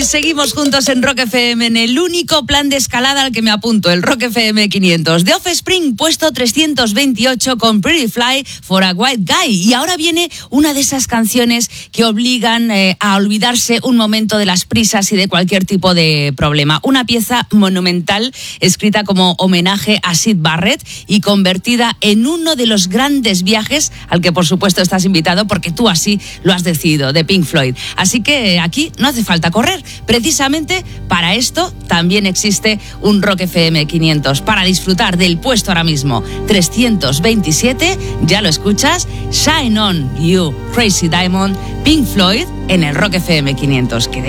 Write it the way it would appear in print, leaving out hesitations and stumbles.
Seguimos juntos en Rock FM, en el único plan de escalada al que me apunto, el Rock FM 500. The Offspring, puesto 328 con Pretty Fly for a White Guy. Y ahora viene una de esas canciones que obligan a olvidarse un momento de las prisas y de cualquier tipo de problema. Una pieza monumental, escrita como homenaje a Syd Barrett y convertida en uno de los grandes viajes al que por supuesto estás invitado porque tú así lo has decidido, de Pink Floyd. Así que aquí no hace falta correr. Precisamente para esto también existe un Rock FM 500, para disfrutar del puesto ahora mismo 327, ya lo escuchas, Shine On You, Crazy Diamond, Pink Floyd en el Rock FM 500.